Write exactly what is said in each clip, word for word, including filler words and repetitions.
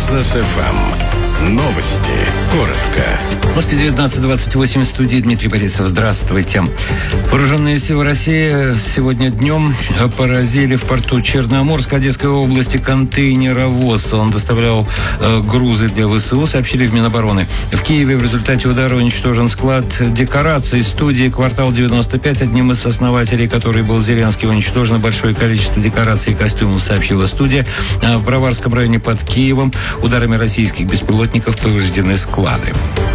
Бизнес эф эм. Новости. Коротко. В Москве девятнадцать двадцать восемь, в студии Дмитрий Борисов. Здравствуйте. Вооруженные силы России сегодня днем поразили в порту Черноморск Одесской области контейнеровоз. Он доставлял э, грузы для ВСУ, сообщили в Минобороны. В Киеве в результате удара уничтожен склад декораций студии «Квартал девяносто пять». Одним из основателей, который был Зеленский, уничтожено большое количество декораций и костюмов, сообщила студия. А в Броварском районе под Киевом ударами российских беспилотников повреждены склады.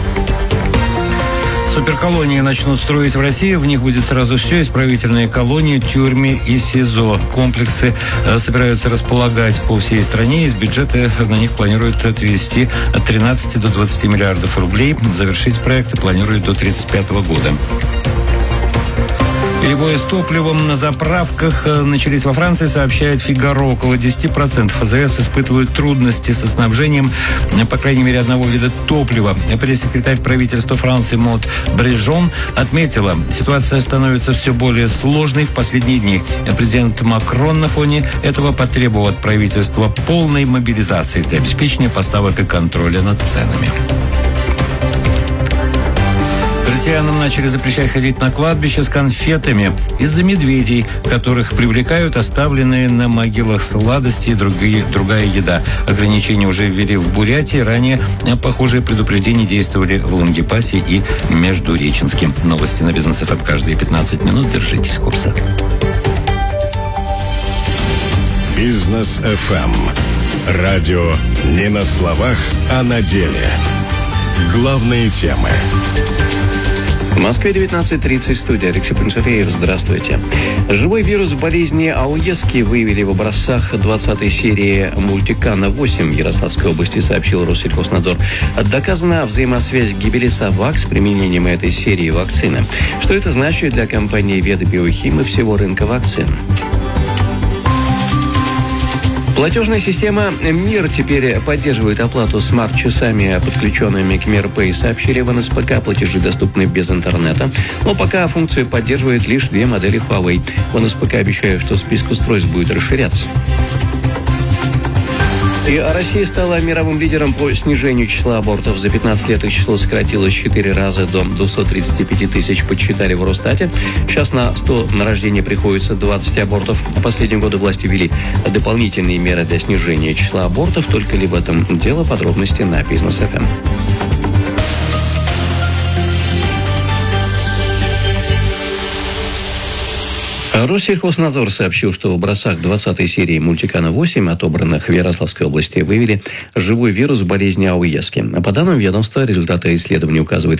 Суперколонии начнут строить в России. В них будет сразу все: исправительные колонии, тюрьмы и СИЗО. Комплексы э, собираются располагать по всей стране. Из бюджета на них планируют отвести от тринадцати до двадцати миллиардов рублей. Завершить проекты планируют до тридцать пятого года. Перебои с топливом на заправках начались во Франции, сообщает Фигаро. Около десять процентов АЗС испытывают трудности со снабжением, по крайней мере, одного вида топлива. Пресс-секретарь правительства Франции Мод Брежон отметила, ситуация становится все более сложной в последние дни. Президент Макрон на фоне этого потребовал от правительства полной мобилизации для обеспечения поставок и контроля над ценами. Россиянам начали запрещать ходить на кладбище с конфетами из-за медведей, которых привлекают оставленные на могилах сладости и другие, другая еда. Ограничения уже ввели в Бурятии. Ранее похожие предупреждения действовали в Лангепасе и Междуреченске. Новости на Бизнес эф эм каждые пятнадцать минут. Держитесь курса. Бизнес эф эм. Радио не на словах, а на деле. Главные темы. В Москве девятнадцать тридцать, студия Алексей Панцуреев. Здравствуйте. Живой вирус болезни Ауески выявили в образцах двадцатой серии Мультикана восемь в Ярославской области, сообщил Россельхознадзор. Доказана взаимосвязь Гибелиса-Вак с применением этой серии вакцины. Что это значит для компании Ветбиохим и всего рынка вакцин? Платежная система МИР теперь поддерживает оплату смарт-часами, подключенными к МИР-Пэй, сообщили в эн эс пэ ка. Платежи доступны без интернета. Но пока функцию поддерживает лишь две модели Huawei. В эн эс пэ ка обещают, что список устройств будет расширяться. И Россия стала мировым лидером по снижению числа абортов. За пятнадцать лет их число сократилось в четыре раза до двухсот тридцати пяти тысяч, подсчитали в Росстате. Сейчас на сто на рождение приходится двадцать абортов. В последние годы власти ввели дополнительные меры для снижения числа абортов. Только ли в этом дело? Подробности на Бизнес эф эм. Россельхознадзор сообщил, что в образцах двадцатой серии Мультикана восемь, отобранных в Ярославской области, выявили живой вирус болезни Ауески. По данным ведомства, результаты исследования указывают